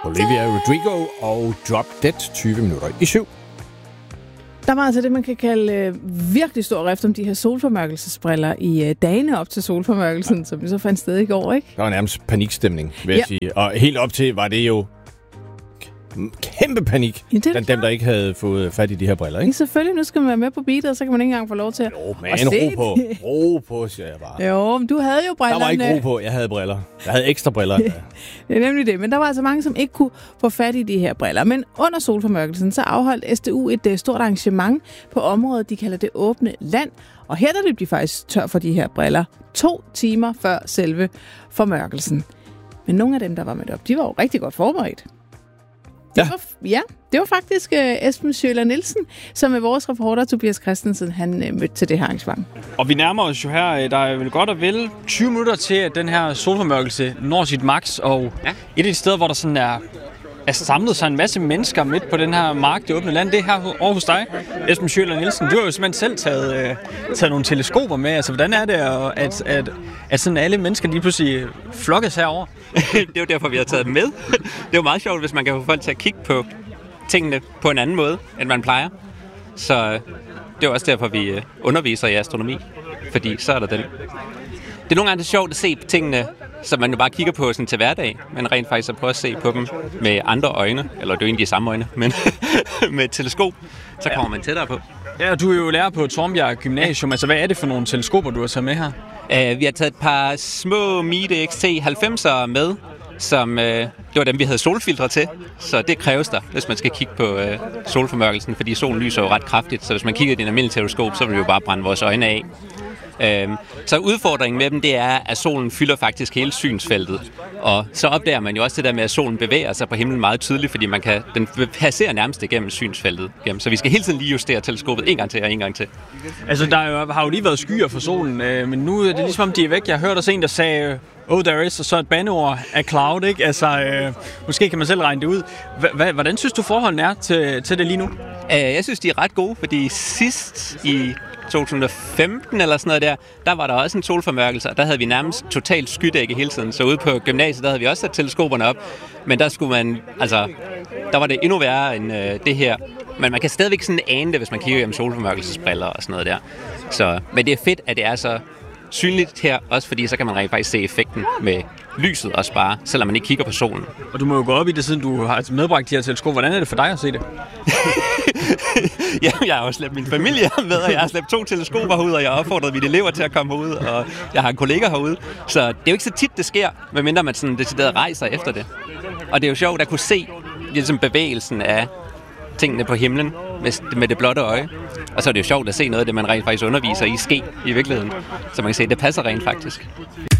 Olivia Rodrigo og Drop Dead 20 minutter i 7. Der var altså det, man kan kalde virkelig stor rift om de her solformørkelsesbriller i dagene op til solformørkelsen, som vi så fandt sted i går, ikke? Der var nærmest panikstemning, vil jeg sige. Og helt op til var det jo kæmpe panik, blandt dem, der ikke havde fået fat i de her briller, ikke? Ja, selvfølgelig. Nu skal man være med på beatet, og så kan man ikke engang få lov til at ro på. Ro på, siger jeg bare. Jo, men du havde jo brillerne. Der var ikke ro på. Jeg havde briller. Jeg havde ekstra briller. Det er nemlig det. Men der var altså mange, som ikke kunne få fat i de her briller. Men under solformørkelsen, så afholdt SDU et stort arrangement på området, de kalder det åbne land. Og her der løb de faktisk tør for de her briller 2 timer før selve formørkelsen. Men nogle af dem, der var med op, de var jo rigtig godt forberedt. Det var faktisk Esben Schøler Nielsen, som er vores reporter Tobias Christensen, han mødte til det her arrangement. Og vi nærmer os jo her, der er vel godt og vel 20 minutter til, at den her solformørkelse når sit max, og et af de steder, hvor der sådan er samlet sig en masse mennesker midt på den her mark, det åbne land, det er her over hos dig, Esben Schøler Nielsen. Du har jo simpelthen selv taget nogle teleskoper med. Altså, hvordan er det, at sådan alle mennesker lige pludselig flokkes herover? Det er jo derfor, vi har taget dem med. Det er jo meget sjovt, hvis man kan få folk til at kigge på tingene på en anden måde, end man plejer. Så det er også derfor, vi underviser i astronomi. Fordi så er der den. Det er nogle gange sjovt at se tingene, som man jo bare kigger på sådan til hverdag, men rent faktisk at prøve at se på dem med andre øjne, eller det er jo egentlig de samme øjne, men med et teleskop, så kommer man tættere på. Ja, du er jo lærer på Tornbjerg Gymnasium. Altså, hvad er det for nogle teleskoper, du har taget med her? Vi har taget et par små Miele XT90'ere med, som det var dem, vi havde solfiltre til, så det kræves der, hvis man skal kigge på solformørkelsen, fordi solen lyser jo ret kraftigt, så hvis man kigger i den almindelige teleskop, så vil vi jo bare brænde vores øjne af. Så udfordringen med dem, det er, at solen fylder faktisk hele synsfeltet. Og så opdager man jo også det der med, at solen bevæger sig på himlen meget tydeligt, fordi den passerer nærmest igennem synsfeltet. Så vi skal hele tiden lige justere teleskopet en gang til og en gang til. Altså, har jo lige været skyer for solen, men nu er det ligesom om, de er væk. Jeg hørte også en, der sagde, there is, og så et bandeord af cloud, ikke? Altså, måske kan man selv regne det ud. Hvordan synes du, forholdene er til det lige nu? Jeg synes, de er ret gode, fordi sidst i 2015 eller sådan noget der var der også en solformørkelse, og der havde vi nærmest totalt skydække hele tiden. Så ude på gymnasiet, der havde vi også sat teleskoperne op, men der skulle man, altså, der var det endnu værre end det her. Men man kan stadigvæk sådan ane det, hvis man kigger gennem solformørkelsesbriller og sådan noget der. Så, men det er fedt, at det er så synligt her, også fordi så kan man rent faktisk se effekten med lyset også bare, selvom man ikke kigger på solen. Og du må jo gå op i det, siden du har medbragt de her teleskoper. Hvordan er det for dig at se det? Ja, jeg har også slæbt min familie med, og jeg har slæbt 2 teleskoper herud, og jeg har opfordret mine elever til at komme herud, og jeg har en kollega herude. Så det er jo ikke så tit, det sker, medmindre man sådan decideret rejser efter det. Og det er jo sjovt at kunne se ligesom bevægelsen af tingene på himlen med det blotte øje. Og så er det jo sjovt at se noget af det, man rent faktisk underviser i ske i virkeligheden. Så man kan se, at det passer rent faktisk.